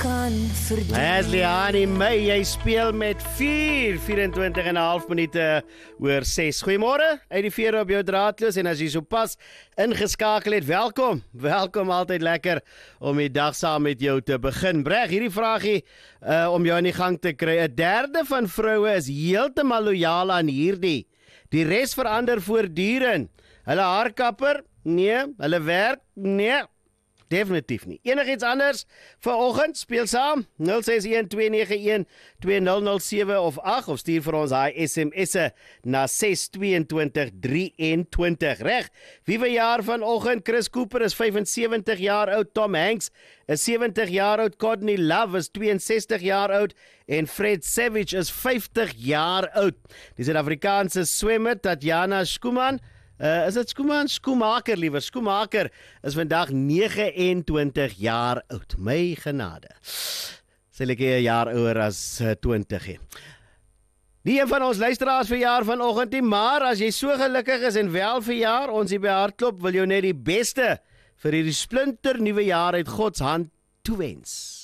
kan verdien. Asliani May, jy speel met 24,5 minute oor 6. Goeiemôre, uit die vere op jou draadloos en as jy sopas ingeskakel het, welkom. Welkom, altyd lekker om die dag saam met jou te begin. Breg, hierdie vraagie om jou in die gang te kry. 1/3 van vroue is heeltemal lojaal aan hierdie. Die res verander voortdurend. Hulle haarkapper? Nee. Hulle werk? Nee. Definitief nie. Enigiets anders vanoggend, speel saam 061-291-2007 of 8 of stuur vir ons hy SMS'e na 62223. Reg, wie verjaar vanoggend? Chris Cooper is 75 jaar oud, Tom Hanks is 70 jaar oud, Courtney Love is 62 jaar oud en Fred Savage is 50 jaar oud. Die Suid-Afrikaanse swemmer Tatjana Schoeman, is dit Schoemaker liewer. Schoemaker is vandag 29 jaar oud. My genade. Sy lyk 'n jaar ouer as 20 he. Nie een van ons luisteraars verjaar vanoggend nie, maar as jy so gelukkig is en wel verjaar, ons hier by Hartklop wil jou net die beste vir hierdie splinter nuwe jaar uit God se hand toewens.